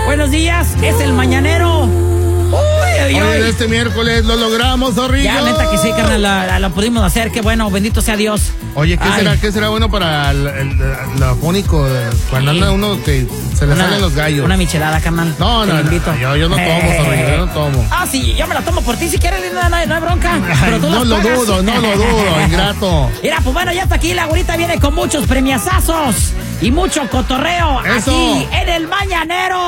Buenos días, es el mañanero. Oye, este miércoles lo logramos, Zorrillo. Ya, neta que sí, carnal, lo pudimos hacer. Qué bueno, bendito sea Dios. Oye, ¿qué será bueno para el afónico? Cuando anda uno que se le salen los gallos. Una michelada, carnal. No, yo no tomo, Zorrillo, yo no tomo. Ah, sí, yo me la tomo por ti si quieres, no hay bronca. Pero tú no lo dudo, ingrato. Mira, pues bueno, ya está aquí, la güerita viene con muchos premiazazos y mucho cotorreo. Eso. Aquí en el Mañanero.